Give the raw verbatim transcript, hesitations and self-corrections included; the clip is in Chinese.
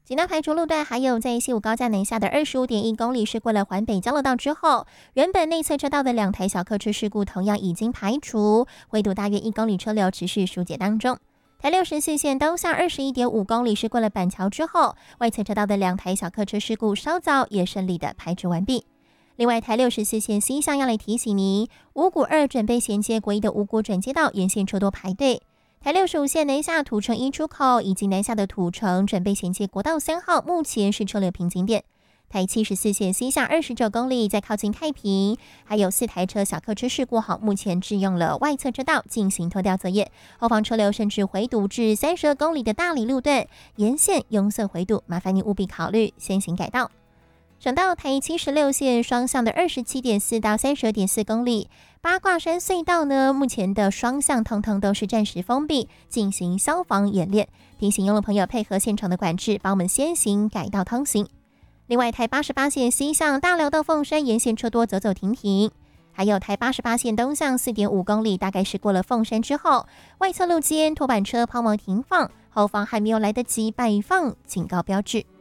济南排除路段还有在西武高架南下的二十五点一公里是过了环北交流道之后，原本内侧车道的两台小客车事故同样已经排除，回堵大约一公里车流持续疏解当中。台六十四线东向二十一点五公里是过了板桥之后，外侧车道的两台小客车事故稍早也顺利的排除完毕。另外，台六十四线西向要来提醒您，五股二准备衔接国一的五股转接道沿线车多排队。台六十五线南下土城一出口以及南下的土城准备衔接国道三号，目前是车流瓶颈点。台七十四线西向二十九公里，在靠近太平，还有四台车小客车事故后，目前只用了外侧车道进行拖吊作业，后方车流甚至回堵至三十二公里的大理路段，沿线拥塞回堵，麻烦您务必考虑先行改道。省道台七十六线双向的二十七点四到三十二点四公里，八卦山隧道呢，目前的双向通通都是暂时封闭，进行消防演练，提醒用路朋友配合现场的管制，帮我们先行改道通行。另外，台八十八线西向大寮到凤山沿线车多走走停停，还有台八十八线东向 四点五公里，大概是过了凤山之后，外侧路肩拖板车抛锚停放，后方还没有来得及摆放警告标志。